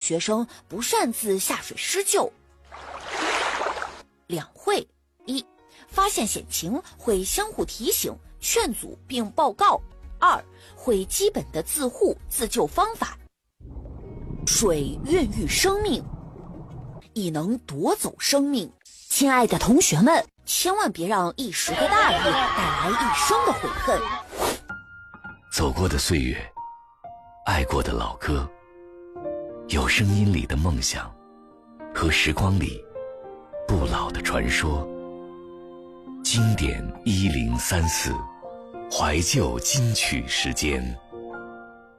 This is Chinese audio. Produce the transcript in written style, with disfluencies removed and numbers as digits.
学生不擅自下水施救。两会：一、发现险情会相互提醒、劝阻并报告；二、会基本的自护自救方法。水孕育生命，亦能夺走生命。亲爱的同学们，千万别让一时的大意带来一生的悔恨。 走过的岁月，爱过的老歌，有声音里的梦想，和时光里不老的传说。经典1034，怀旧金曲时间。